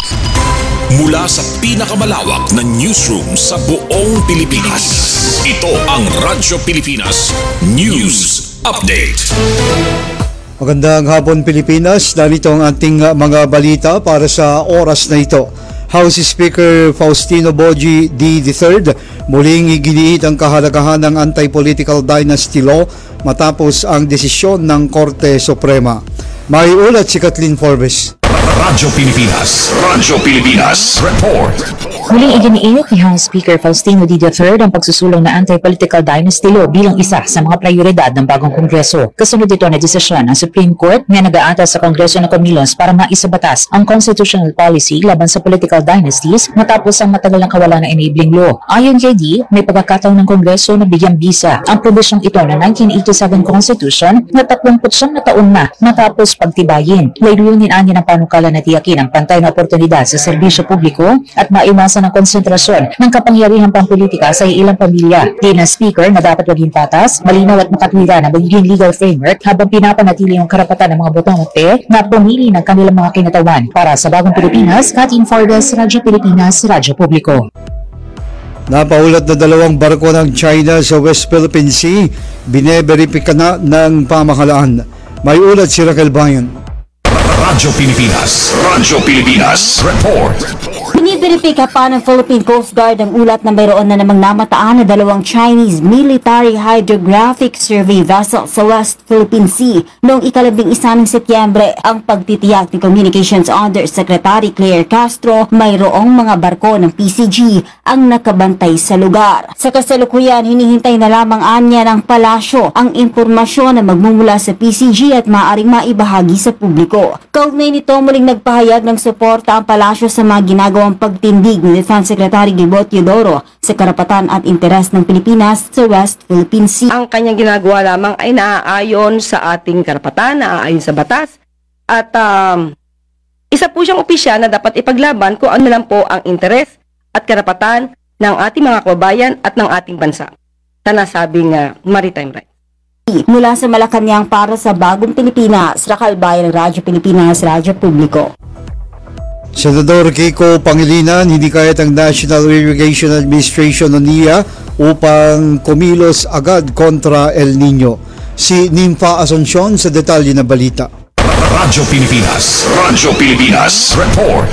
Mula sa pinakamalawak na newsroom sa buong Pilipinas. Ito ang Radyo Pilipinas News Update. Magandang hapon Pilipinas. Narito ang ating mga balita para sa oras na ito. House Speaker Faustino Boji III muling iginiit ang kahalagahan ng anti-political dynasty law matapos ang desisyon ng Korte Suprema. May ulat si Kathleen Forbes. Radyo Pilipinas Report. Muling iginiit ni House Speaker Faustino D. III ang pagsusulong na anti-political dynasty law bilang isa sa mga prioridad ng bagong Kongreso. Kasunod ito na desisyon ng Supreme Court na nag-aatas sa Kongreso ng Kumilos para maisabatas ang constitutional policy laban sa political dynasties matapos ang matagal ng kawalan ng enabling law. Ayon kay D, may pagkakataon ng Kongreso na bigyang bisa ang probisyong ito ng 1987 Constitution na 39 na taon na matapos pagtibayin. Layunin niya ng panukala na tiyakin ang pantay na oportunidad sa serbisyo publiko at maiwasan ang konsentrasyon ng kapangyarihang pampolitika sa ilang pamilya. Di na speaker na dapat maging patas, malinaw at makatwira na magiging legal framework habang pinapanatili ang karapatan ng mga botante na pumili ng kanilang mga kinatawan. Para sa Bagong Pilipinas, Kathleen Forbes, Radyo Pilipinas, Radyo Publiko. Napaulat na 2 barko ng China sa West Philippine Sea, bineberipika na ng pamahalaan. May ulat si Raquel Bayon. Radyo Pilipinas Report. Biniberipika pa ng Philippine Coast Guard ang ulat na mayroon na namang namataan na 2 Chinese military hydrographic survey vessel sa West Philippine Sea noong 11 ng Setyembre. Ang pagtitiyak ni Communications Undersecretary Claire Castro, mayroong mga barko ng PCG ang nakabantay sa lugar. Sa kasalukuyan, hinihintay na lamang anya ng palasyo ang impormasyon na magmumula sa PCG at maaaring maibahagi sa publiko. Kaugnay nito, muling nagpahayag ng suporta ang palasyo sa mga ginagawang pagtindig ni Defense Secretary Gilbert Teodoro sa karapatan at interes ng Pilipinas sa West Philippine Sea. Ang kanyang ginagawa lamang ay naaayon sa ating karapatan, naaayon sa batas at isa po siyang opisyal na dapat ipaglaban kung ano lang po ang interes at karapatan ng ating mga kababayan at ng ating bansa sa nasabing maritime rights. Mula sa Malacanang para sa Bagong Pilipinas, Raquel Bayon ng Radyo Pilipinas, Radyo Publiko. Senador Kiko Pangilinan, hindi kayat ang National Irrigation Administration o NIA upang kumilos agad kontra El Nino. Si Nympha Asuncion sa detalye na balita. Radyo Pilipinas Report.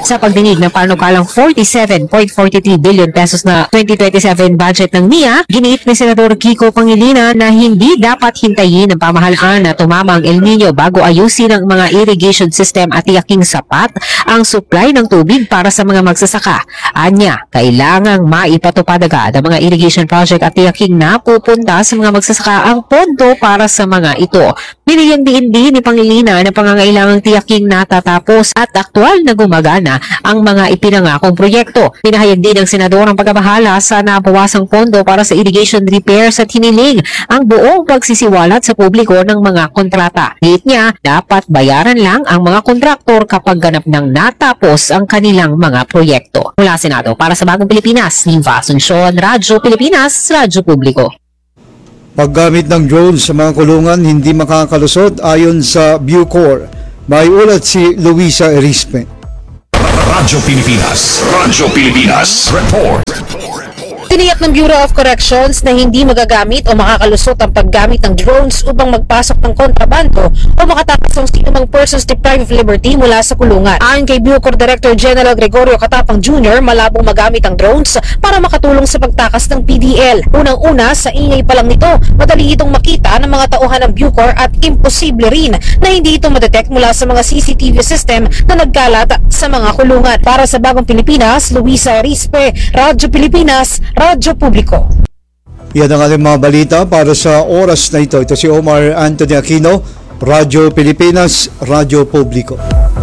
Sa pagdinig ng panukalang 47.43 billion pesos na 2027 budget ng NIA, giniit ni Senador Kiko Pangilinan na hindi dapat hintayin ng pamahalaan na tumama ang El Nino bago ayusin ang mga irrigation system at tiyaking sapat ang supply ng tubig para sa mga magsasaka. Anya, kailangang maipatupad agad ang mga irrigation project at tiyaking napupunta sa mga magsasaka ang pondo para sa mga ito. Binigyan din ni Pangilinan na pangangailangang tiyaking natatapos at aktual na gumagana ang mga ipinangakong proyekto. Pinahayag din ng senador ang pagbabahala sa nabawasang pondo para sa irrigation repairs at hiniling ang buong pagsisiwalat sa publiko ng mga kontrata. Giit niya, dapat bayaran lang ang mga kontraktor kapag ganap ng natapos ang kanilang mga proyekto. Mula Senado, para sa Bagong Pilipinas, Niva Asuncion, Radyo Pilipinas, Radyo Publiko. Paggamit ng drones sa mga kulungan hindi makakalusot ayon sa Bucor. May ulat si Luisa Erispe. Radyo Pilipinas Report. Tiniyak ng Bureau of Corrections na hindi magagamit o makakalusot ang paggamit ng drones upang magpasok ng kontrabando o makatakas ng sinumang persons deprived of liberty mula sa kulungan. Ayon kay Bucor Director General Gregorio Catapang Jr., malabong magamit ang drones para makatulong sa pagtakas ng PDL. Unang-una, sa ingay pa lang nito, madali itong makita ng mga tauhan ng Bucor at imposible rin na hindi ito madetect mula sa mga CCTV system na nagkalat sa mga kulungan. Para sa Bagong Pilipinas, Luisa Erispe, Radyo Pilipinas, Radyo Publiko. Yan ang ating mga balita para sa oras na ito. Ito si Omar Anthony Aquino, Radyo Pilipinas, Radyo Publiko.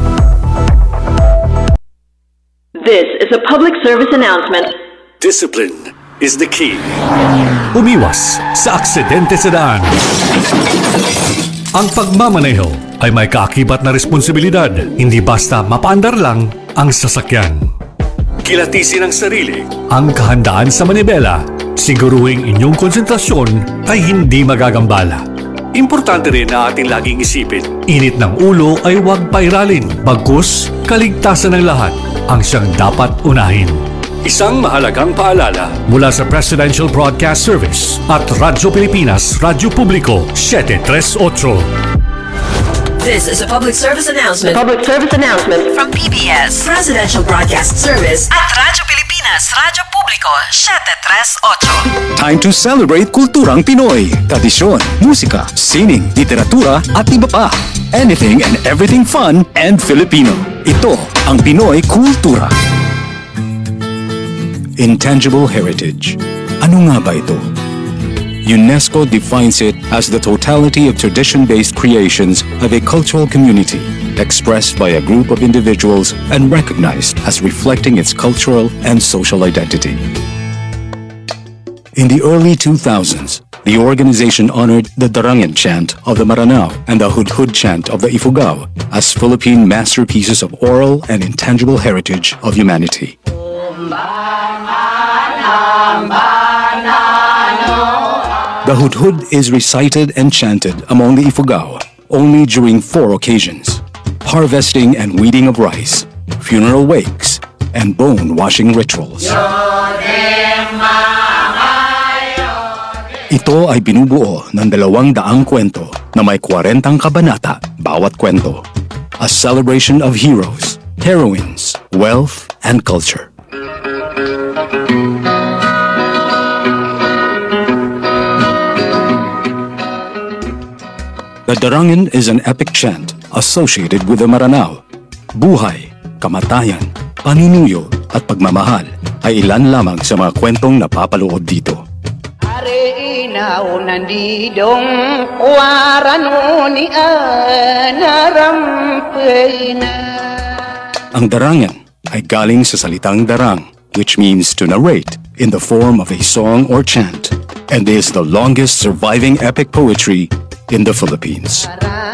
This is a public service announcement. Discipline is the key. Umiwas sa aksidente sa daan. Ang pagmamaneho ay may kaakibat na responsibilidad, hindi basta mapaandar lang ang sasakyan. Kilatisin ang sarili, ang kahandaan sa manibela, siguruhing inyong konsentrasyon ay hindi magagambala. Importante rin na ating laging isipin, init ng ulo ay huwag pairalin, bagkus kaligtasan ng lahat ang siyang dapat unahin. Isang mahalagang paalala mula sa Presidential Broadcast Service at Radyo Pilipinas, Radyo Publiko, 738. This is a public service announcement. Public service announcement From PBS, Presidential Broadcast Service at Radyo Pilipinas, Radyo Publiko, 738. Time to celebrate kulturang Pinoy. Tradisyon, musika, sining, literatura at iba pa. Anything and everything fun and Filipino. Ito ang Pinoy Kultura. Intangible heritage. Ano nga ba ito? UNESCO defines it as the totality of tradition-based creations of a cultural community, expressed by a group of individuals and recognized as reflecting its cultural and social identity. In the early 2000s, the organization honored the Darangan chant of the Maranao and the Hudhud chant of the Ifugao as Philippine masterpieces of oral and intangible heritage of humanity. The Hudhud is recited and chanted among the Ifugao only during 4 occasions: harvesting and weeding of rice, funeral wakes, and bone-washing rituals. Ito ay binubuo ng 200 kwento na may 40 kabanata bawat kwento. A celebration of heroes, heroines, wealth, and culture. The Darangan is an epic chant associated with the Maranao. Buhay, kamatayan, panunuyo at pagmamahal ay ilan lamang sa mga kwentong napapaloob dito. Ang Darangan ay galing sa salitang darang, which means to narrate in the form of a song or chant, and is the longest surviving epic poetry in the Philippines.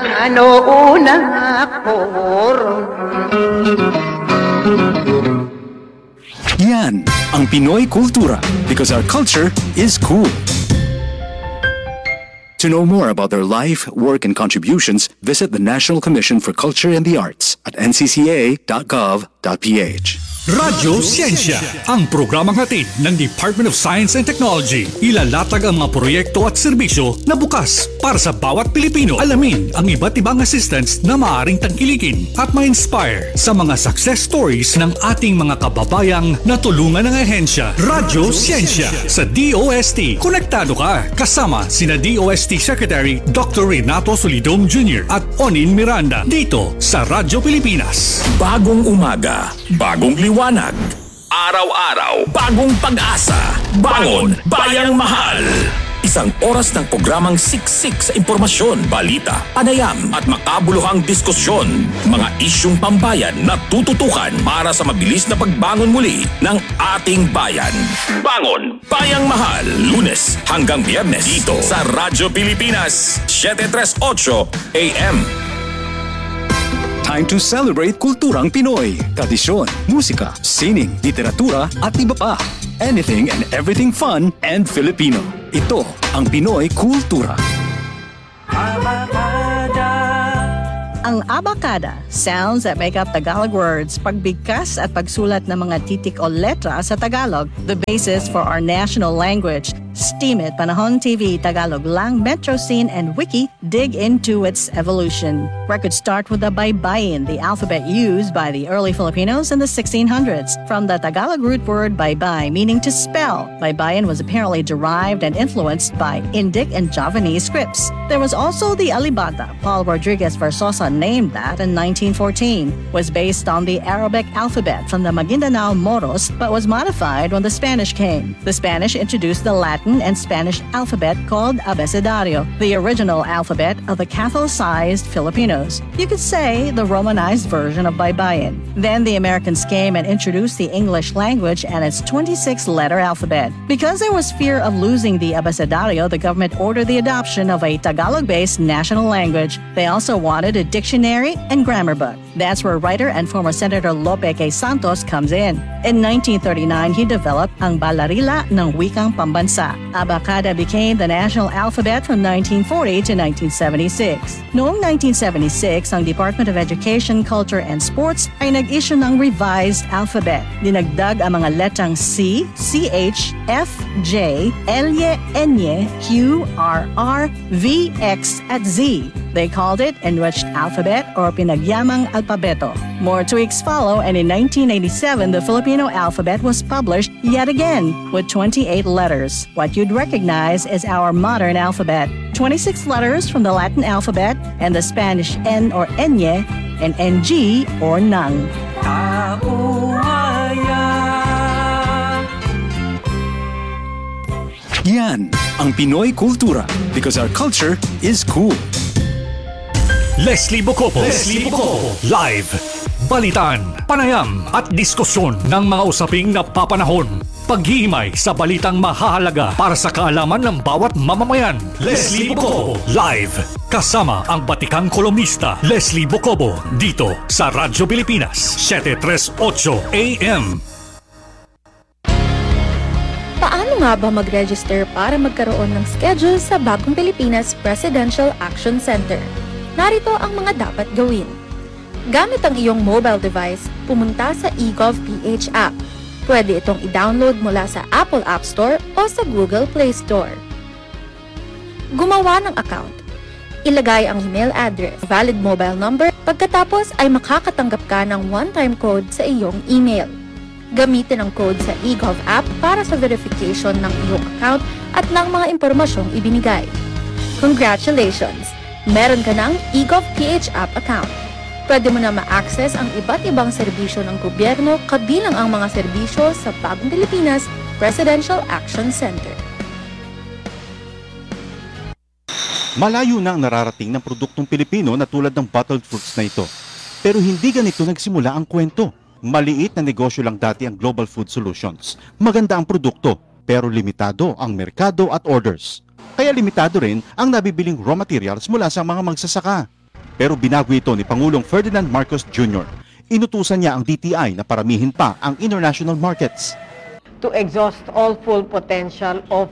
Yan ang Pinoy Kultura because our culture is cool. To know more about their life, work, and contributions, visit the National Commission for Culture and the Arts at ncca.gov.ph. Radyo Siyensya, ang programang hatid ng Department of Science and Technology. Ilalatag ang mga proyekto at serbisyo na bukas para sa bawat Pilipino. Alamin ang iba't ibang assistance na maaaring tangkilikin at ma-inspire sa mga success stories ng ating mga kababayang natulungan ng ahensya. Radyo Siyensya sa DOST. Konektado ka kasama sina DOST Secretary Dr. Renato Solidong Jr. at Onin Miranda dito sa Radyo Pilipinas. Bagong umaga, bagong liwanag. Araw-araw, bagong pag-asa. Bangon, Bayang Mahal. Isang oras ng programang siksik sa impormasyon, balita, panayam at makabuluhang diskusyon. Mga isyung pambayan na tututukan para sa mabilis na pagbangon muli ng ating bayan. Bangon, Bayang Mahal. Lunes hanggang Biyernes dito sa Radyo Pilipinas, 738 AM. Time to celebrate kulturang Pinoy. Tradisyon, musika, sining, literatura at iba pa. Anything and everything fun and Filipino. Ito ang Pinoy Kultura. Ang abacada, sounds that make up Tagalog words, pagbigkas at pagsulat ng mga titik o letra sa Tagalog, the basis for our national language. Steam It, Panahon TV, Tagalog Lang, Metro Scene, and Wiki dig into its evolution. Records start with the baybayin, the alphabet used by the early Filipinos in the 1600s. From the Tagalog root word baybay, meaning to spell, baybayin was apparently derived and influenced by Indic and Javanese scripts. There was also the alibata. Paul Rodriguez Versosa named that in 1914. Was based on the Arabic alphabet from the Maguindanao Moros, but was modified when the Spanish came. The Spanish introduced the Latin and Spanish alphabet called abecedario, the original alphabet of the Catholicized Filipinos. You could say the Romanized version of baybayin. Then the Americans came and introduced the English language and its 26-letter alphabet. Because there was fear of losing the abecedario, the government ordered the adoption of a Tagalog-based national language. They also wanted a dictionary and grammar book. That's where writer and former Senator Lope K. Santos comes in. In 1939, he developed ang Balarila ng Wikang Pambansa. Abacada became the national alphabet from 1940 to 1976. Noong 1976, ang Department of Education, Culture and Sports ay nag-issue ng revised alphabet. Dinagdag ang mga letrang C, CH, F, J, L-Y, N-Y, Q, R, R, V, X at Z. They called it Enriched Alphabet or Pinagyamang Alpabeto. More tweaks follow, and in 1987, the Filipino alphabet was published yet again with 28 letters. What you'd recognize is our modern alphabet. 26 letters from the Latin alphabet and the Spanish N or Enye and NG or Nang. Yan ang Pinoy Kultura because our culture is cool. Leslie Bocopo. Live. Balitan, panayam at diskusyon ng mga usaping napapanahon. Paghihimay sa balitang mahahalaga para sa kaalaman ng bawat mamamayan. Leslie Bocopo. Live. Kasama ang batikang kolumnista Leslie Bocopo dito sa Radyo Pilipinas 738 AM. Paano nga ba mag-register para magkaroon ng schedule sa Bagong Pilipinas Presidential Action Center? Narito ang mga dapat gawin. Gamit ang iyong mobile device, pumunta sa eGov.ph app. Pwede itong i-download mula sa Apple App Store o sa Google Play Store. Gumawa ng account. Ilagay ang email address, valid mobile number, pagkatapos ay makakatanggap ka ng one-time code sa iyong email. Gamitin ang code sa eGov app para sa verification ng iyong account at ng mga impormasyong ibinigay. Congratulations! Meron ka ng eGov.ph app account. Pwede mo na ma-access ang iba't ibang serbisyo ng gobyerno kabilang ang mga serbisyo sa Bagong Pilipinas Presidential Action Center. Malayo na ang nararating ng produktong Pilipino na tulad ng bottled fruits na ito. Pero hindi ganito nagsimula ang kwento. Maliit na negosyo lang dati ang Global Food Solutions. Maganda ang produkto, pero limitado ang merkado at orders. Kaya limitado rin ang nabibiling raw materials mula sa mga magsasaka. Pero binago ito ni Pangulong Ferdinand Marcos Jr. Inutusan niya ang DTI na paramihin pa ang international markets. To exhaust all full potential of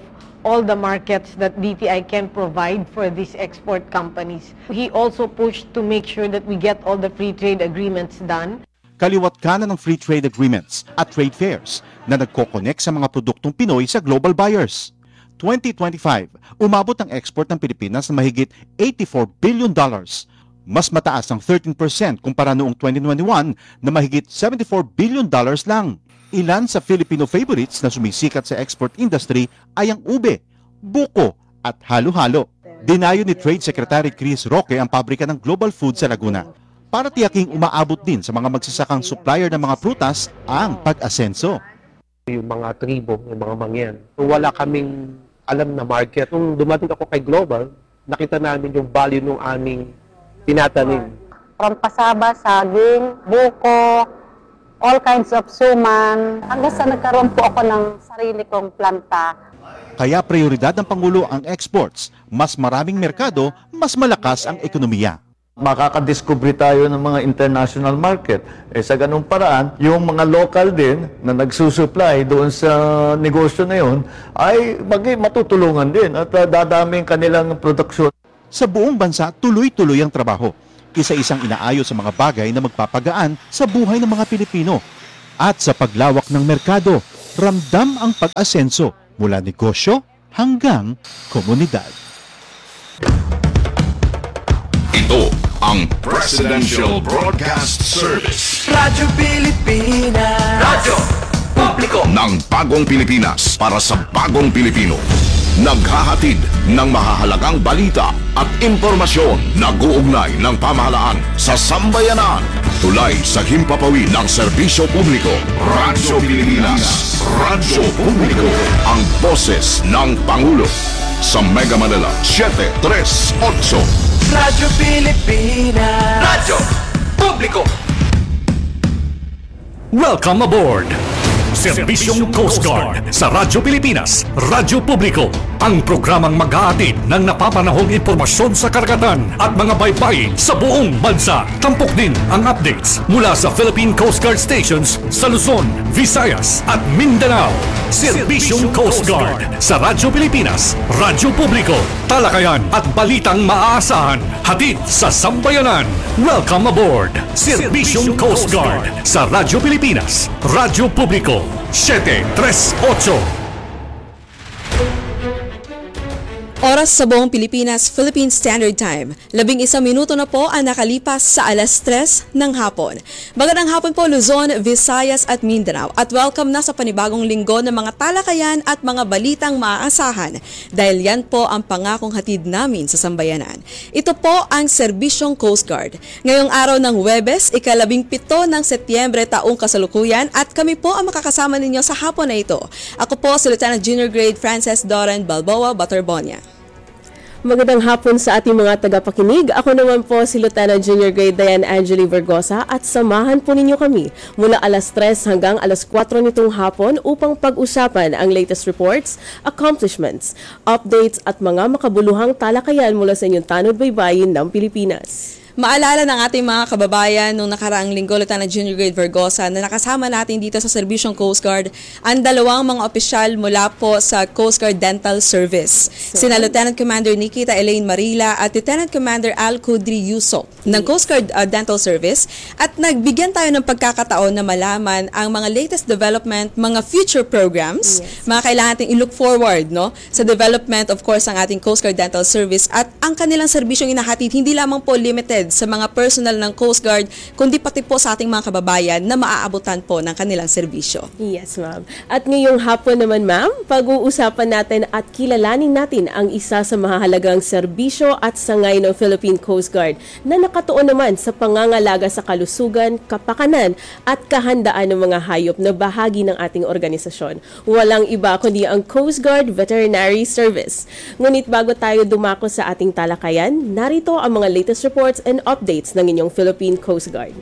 all the markets that DTI can provide for these export companies. He also pushed to make sure that we get all the free trade agreements done. Kaliwat kanan ng free trade agreements at trade fairs na nagko-connect sa mga produktong Pinoy sa global buyers. 2025, umabot ang export ng Pilipinas na mahigit $84 billion. Mas mataas ng 13% kumpara noong 2021 na mahigit $74 billion lang. Ilan sa Filipino favorites na sumisikat sa export industry ay ang ube, buko at halo-halo. Dinayo ni Trade Secretary Chris Roque ang pabrika ng Global Food sa Laguna para tiyaking umaabot din sa mga magsasakang supplier ng mga prutas ang pag-asenso. Yung mga tribo, yung mga mangyan, wala kaming alam na market. Nung dumating ako kay Global, nakita namin yung value ng aming tinatanim. From pasaba, saging, buko, all kinds of suman, hanggang sa nagkaroon po ako ng sarili kong planta. Kaya prioridad ng Pangulo ang exports. Mas maraming merkado, mas malakas ang ekonomiya. Makakadiscover tayo ng mga international market. Sa ganung paraan, yung mga local din na nagsusupply doon sa negosyo na yun ay matutulungan din at dadaming kanilang produksyon. Sa buong bansa, tuloy-tuloy ang trabaho. Isa-isang inaayos sa mga bagay na magpapagaan sa buhay ng mga Pilipino. At sa paglawak ng merkado, ramdam ang pag-asenso mula negosyo hanggang komunidad. Ito ang Presidential Broadcast Service. Radyo Pilipinas. Radyo Publiko ng bagong Pilipinas para sa bagong Pilipino. Naghahatid ng mahahalagang balita at impormasyon na guugnay ng pamahalaan sa sambayanan. Tulay sa himpapawid ng serbisyo publiko. Radyo Pilipinas. Radyo Publiko. Ang boses ng Pangulo. Sa Mega Manila, 738. Radyo Pilipinas. Radyo Publiko. Welcome aboard! Serbisyong Coast Guard sa Radyo Pilipinas, Radyo Publiko. Ang programang maghahatid ng napapanahong impormasyon sa karagatan at mga baybayin sa buong bansa. Tampok din ang updates mula sa Philippine Coast Guard stations sa Luzon, Visayas at Mindanao. Serbisyong Coast Guard sa Radyo Pilipinas, Radyo Publiko. Talakayan at balitang maaasahan. Hatid sa sambayanan. Welcome aboard! Serbisyong Coast Guard sa Radyo Pilipinas, Radyo Publiko. 738. Oras sa buong Pilipinas, Philippine Standard Time. 11 minuto na po ang nakalipas sa 3:00 ng hapon. Magandang hapon po Luzon, Visayas at Mindanao at welcome na sa panibagong linggo ng mga talakayan at mga balitang maaasahan dahil yan po ang pangakong hatid namin sa sambayanan. Ito po ang Serbisyong Coast Guard. Ngayong araw ng Huwebes, 17 ng Setyembre taong kasalukuyan at kami po ang makakasama ninyo sa hapon na ito. Ako po si Lieutenant Junior Grade Frances Doran Balboa Baterbonia. Magandang hapon sa ating mga tagapakinig. Ako naman po si Lieutenant Junior Grade Diane Angeli Vergosa at samahan po ninyo kami mula 3:00 hanggang 4:00 nitong hapon upang pag-usapan ang latest reports, accomplishments, updates at mga makabuluhang talakayan mula sa inyong tanod baybayin ng Pilipinas. Maalala ng ating mga kababayan nung nakaraang linggo, Lieutenant Junior Grade Vergosa, na nakasama natin dito sa Serbisyong Coast Guard ang dalawang mga opisyal mula po sa Coast Guard Dental Service. Sina Lieutenant Commander Nikita Elaine Marila at Lieutenant Commander Al Kudri Yusuf ng Coast Guard Dental Service at nagbigyan tayo ng pagkakataon na malaman ang mga latest development, mga future programs, mga kailangan natin i-look forward sa development of course ng ating Coast Guard Dental Service at ang kanilang serbisyong inahatid hindi lamang po limited sa mga personnel ng Coast Guard, kundi pati po sa ating mga kababayan na maaabutan po ng kanilang serbisyo. Yes, ma'am. At ngayong hapon naman, ma'am, pag-uusapan natin at kilalanin natin ang isa sa mahahalagang serbisyo at sangay ng Philippine Coast Guard na nakatuon naman sa pangangalaga sa kalusugan, kapakanan at kahandaan ng mga hayop na bahagi ng ating organisasyon. Walang iba kundi ang Coast Guard Veterinary Service. Ngunit bago tayo dumako sa ating talakayan, narito ang mga latest reports and updates ng inyong Philippine Coast Guard.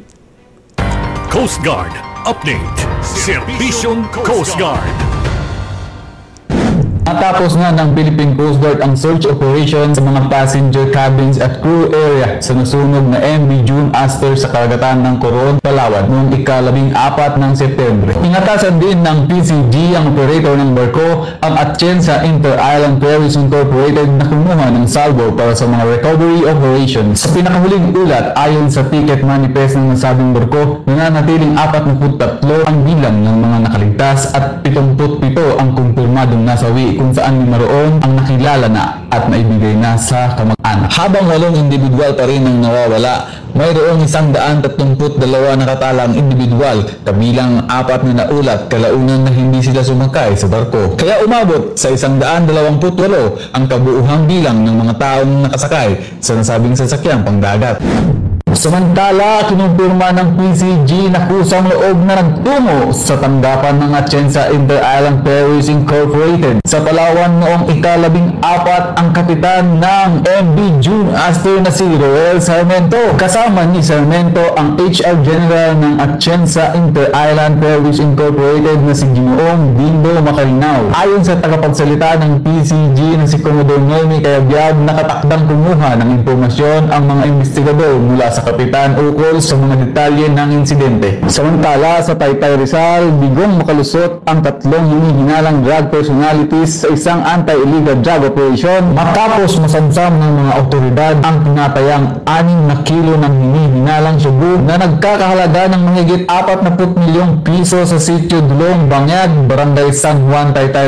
Coast Guard Update. Serbisyong Coast Guard. Matapos nga ng Philippine Coast Guard ang search operation sa mga passenger cabins at crew area sa nasunog na MV June Aster sa karagatan ng Coron, Palawan noong ika-14 ng Setyembre. Inatasan din ng PCG ang operator ng barko, ang Atienza Inter-Island Ferries Incorporated, na kumuha ng salvo para sa mga recovery operations. Sa pinakahuling ulat, ayon sa ticket manifest ng nasabing barko, nananatiling 43 ang bilang ng mga nakaligtas at 77 ang kumpirmadong nasawi, kung saan naroon ang nakilala na at naibigay na sa kamag-anak. Habang 8 individual pa rin ang nawawala, mayroong 132 nakatalang individual, kabilang 4 na naulat kalaunan na hindi sila sumakay sa barko. Kaya umabot sa 128 ang kabuuhang bilang ng mga taong nakasakay sa nasabing sasakyang pangdagat. Samantala, kinumpirma ng PCG na kusang loob na nagtungo sa tanggapan ng Atienza Inter-Island Ferries Incorporated sa Palawan noong ika-14 ang kapitan ng MV June Aster na si Roel Sarmento. Kasama ni Sarmento ang HR General ng Atienza Inter-Island Ferries Incorporated na si Ginoong Dindo Macarinaw. Ayon sa tagapagsalita ng PCG na si Commodore Noemi Cayabyab, nakatakdang kumuha ng impormasyon ang mga investigador mula sa kapitan ukol sa mga detalye ng insidente. Samantala, sa Taytay Rizal, bigong makalusot ang 3 hinihinalang drug personalities sa isang anti-illegal drug operation matapos masamsam ng mga otoridad ang tinatayang 6 na kilo ng hinihinalang shabu na nagkakahalaga ng mahigit 40 milyong piso sa sitio Dulong, Bangyag, Barangay San Juan, Taytay